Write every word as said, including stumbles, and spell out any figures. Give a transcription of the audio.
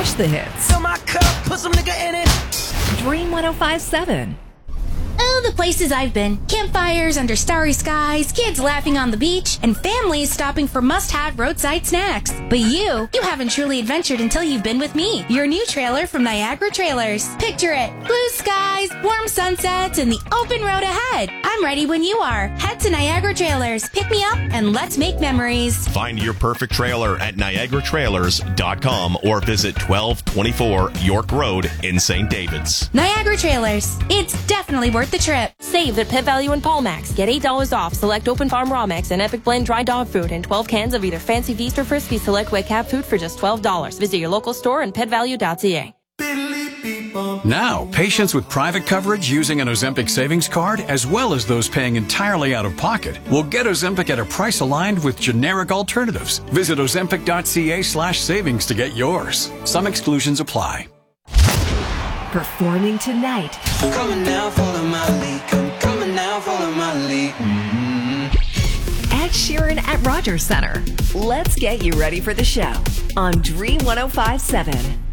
Smash the hits. Fill my cup, put some nigga in it. Dream one oh five point seven. Oh, the places I've been. Campfires under starry skies, kids laughing on the beach, and families stopping for must-have roadside snacks. But you, you haven't truly adventured until you've been with me, your new trailer from Niagara Trailers. Picture it. Blue skies, warm sunsets, and the open road ahead. I'm ready when you are. Head to Niagara Trailers, pick me up, and let's make memories. Find your perfect trailer at niagara trailers dot com or visit twelve twenty-four York Road in Saint David's. Niagara Trailers. It's definitely worth the trip. Save at Pet Value and Paul Max. Get eight dollars off select Open Farm Raw Mix and Epic Blend Dry Dog Food and twelve cans of either Fancy Feast or Frisbee Select Wet Cat Food for just twelve dollars. Visit your local store and pet value dot c a. Now, patients with private coverage using an Ozempic savings card, as well as those paying entirely out of pocket, will get Ozempic at a price aligned with generic alternatives. Visit ozempic dot c a slash savings to get yours. Some exclusions apply. Performing tonight. Coming now, follow my lead. Come, coming now, follow my lead. Mm-hmm. Ed Sheeran at Rogers Center. Let's get you ready for the show on Dream one oh five point seven.